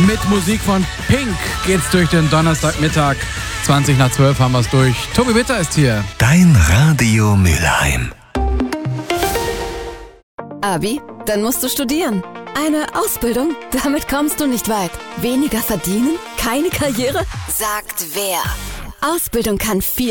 Mit Musik von Pink geht's durch den Donnerstagmittag. 20 nach 12 haben wir's durch. Tobi Witter ist hier. Dein Radio Mülheim. Abi? Dann musst du studieren. Eine Ausbildung? Damit kommst du nicht weit. Weniger verdienen? Keine Karriere? Sagt wer? Ausbildung kann viel